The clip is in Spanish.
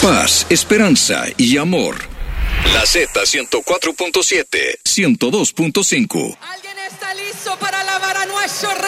Paz, esperanza y amor. La Z 104.7, 102.5. ¿Alguien está listo para alabar a nuestro Rey?